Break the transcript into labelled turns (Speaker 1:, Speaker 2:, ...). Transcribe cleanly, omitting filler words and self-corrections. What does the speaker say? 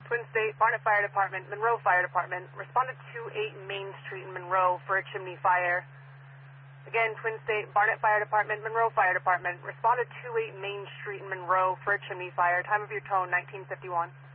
Speaker 1: Twin State, Barnet Fire Department, Monroe Fire Department, responded to 8 Main Street in Monroe for a chimney fire. Again, Twin State, Barnet Fire Department, Monroe Fire Department, responded to 8 Main Street in Monroe for a chimney fire. Time of your tone, 1951.